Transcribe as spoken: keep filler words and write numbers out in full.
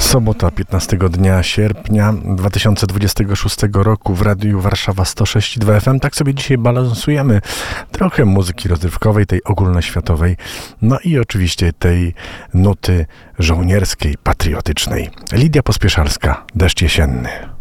Sobota, piętnastego dnia sierpnia dwa tysiące dwudziestego szóstego roku w Radiu Warszawa sto sześć i dwa F M. Tak sobie dzisiaj balansujemy trochę muzyki rozrywkowej, tej ogólnoświatowej, no i oczywiście tej nuty żołnierskiej, patriotycznej. Lidia Pospieszalska, Deszcz jesienny.